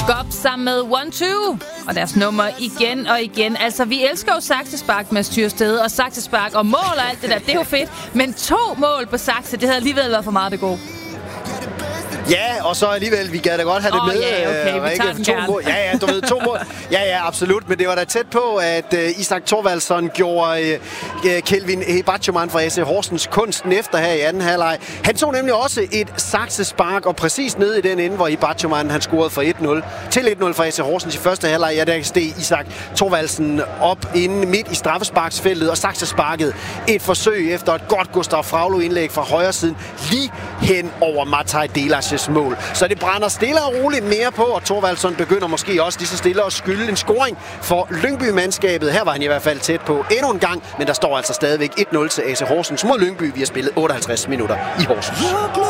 Gop sammen med 1-2 og deres nummer igen og igen. Altså, vi elsker jo saksespark med Styrsted og saksespark og mål og alt det der. Det er jo fedt. Men 2 mål på sakse, det havde alligevel været for meget det gode. Ja, og så alligevel, vi gad da godt have det med. Ja, okay, vi tager den 2 gerne. mål. Ja, du ved, 2 mål. Ja, absolut. Men det var da tæt på, at Isak Thorvaldsson gjorde Kelvin Hebachoman fra AC Horsens kunsten efter her i anden halvleg. Han tog nemlig også et saksespark, og præcis nede i den ende, hvor Hebachoman han scorede for 1-0. Til 1-0 fra AC Horsens i første halvleg. Ja, der steg Isak Thorvaldsen op inde midt i straffesparksfeltet og saksesparket et forsøg efter et godt Gustav Fraglo-indlæg fra højre siden lige hen over Mataj Delas' mål. Så det brænder stille og roligt mere på, og Thorvaldsson begynder måske også lige så stille at skylde en scoring for Lyngby-mandskabet. Her var han i hvert fald tæt på endnu en gang, men der står altså stadigvæk 1-0 til AC Horsens mod Lyngby. Vi har spillet 58 minutter i Horsens.